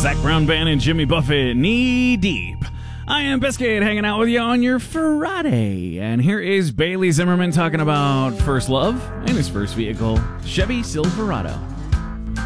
Zac Brown Band and Jimmy Buffett, Knee Deep. I am Biscuit, hanging out with you on your Friday. And here is Bailey Zimmerman talking about first love and his first vehicle, Chevy Silverado.